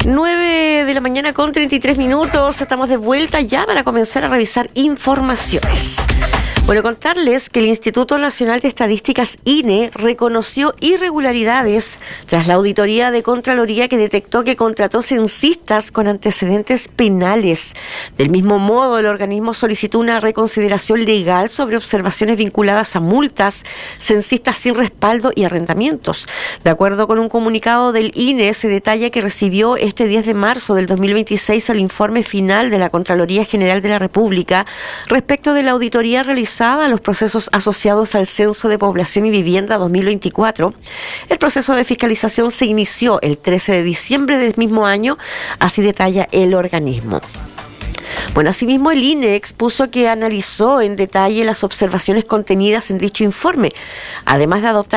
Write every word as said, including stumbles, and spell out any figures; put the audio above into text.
nueve de la mañana con treinta y tres minutos. Estamos de vuelta ya para comenzar a revisar informaciones. Bueno, contarles que el Instituto Nacional de Estadísticas, I N E, reconoció irregularidades tras la auditoría de Contraloría que detectó que contrató censistas con antecedentes penales. Del mismo modo, el organismo solicitó una reconsideración legal sobre observaciones vinculadas a multas, censistas sin respaldo y arrendamientos. De acuerdo con un comunicado del I N E, se detalla que recibió este diez de marzo del dos mil veintiséis el informe final de la Contraloría General de la República respecto de la auditoría realizada a los procesos asociados al Censo de Población y Vivienda dos mil veinticuatro. El proceso de fiscalización se inició el trece de diciembre del mismo año, así detalla el organismo. Bueno, asimismo el I N E expuso que analizó en detalle las observaciones contenidas en dicho informe, además de adoptar